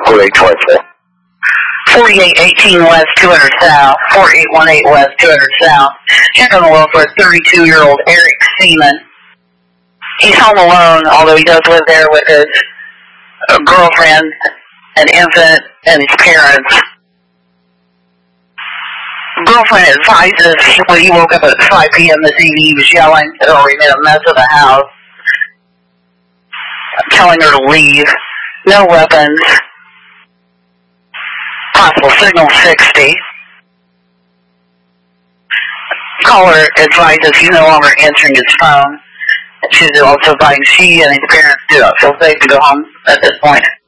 4824. 4818 West 200 South, 4818 West 200 South. Check on the low for a 32-year-old Eric Seaman. He's home alone, although he does live there with his girlfriend, an infant, and his parents. Girlfriend advises when he woke up at 5 p.m. this evening, he was yelling or he made a mess of the house, telling her to leave. No weapons. Possible signal 60. Caller advises he's no longer answering his phone. She's also advising she and his parents do not feel safe to go home at this point.